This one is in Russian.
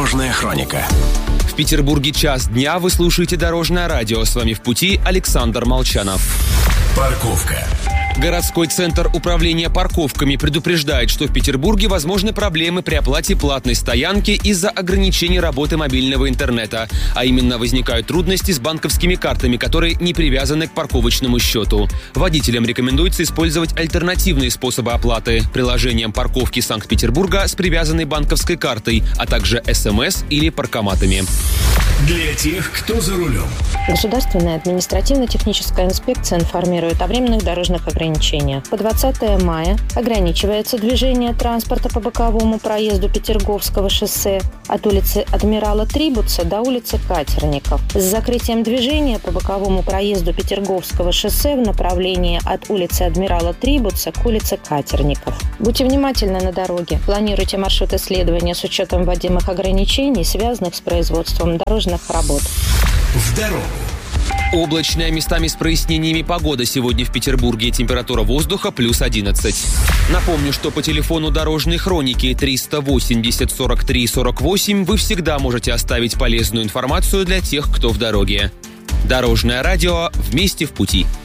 Дорожная хроника. В Петербурге час дня, вы слушаете Дорожное радио. С вами в пути Александр Молчанов. Парковка. Городской центр управления парковками предупреждает, что в Петербурге возможны проблемы при оплате платной стоянки из-за ограничений работы мобильного интернета. А именно, возникают трудности с банковскими картами, которые не привязаны к парковочному счету. Водителям рекомендуется использовать альтернативные способы оплаты – приложением парковки Санкт-Петербурга с привязанной банковской картой, а также СМС или паркоматами. Для тех, кто за рулем. Государственная административно-техническая инспекция информирует о временных дорожных ограничениях. По 20 мая ограничивается движение транспорта по боковому проезду Петерговского шоссе от улицы Адмирала Трибутса до улицы Катерников. С закрытием движения по боковому проезду Петерговского шоссе в направлении от улицы Адмирала Трибутса к улице Катерников. Будьте внимательны на дороге. Планируйте маршрут исследования с учетом вводимых ограничений, связанных с производством дорожных работ. В дорогу. Облачная, местами с прояснениями погода сегодня в Петербурге. Температура воздуха плюс 11. Напомню, что по телефону Дорожной хроники 380 43 48 вы всегда можете оставить полезную информацию для тех, кто в дороге. Дорожное радио. Вместе в пути.